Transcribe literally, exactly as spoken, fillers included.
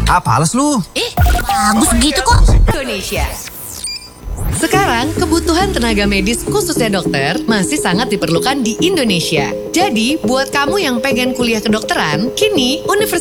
Ah, pales lu. Eh, bagus gitu kok. Indonesia. Sekarang, kebutuhan tenaga medis khususnya dokter masih sangat diperlukan di Indonesia. Jadi, buat kamu yang pengen kuliah kedokteran, kini Universitas